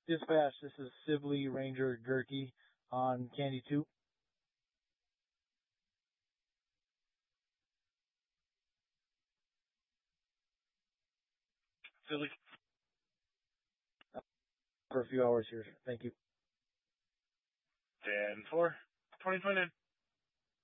Dispatch, this is Sibley Ranger Gerke on Candy 2. Philly. For a few hours here. Thank you. 10-4, 2029.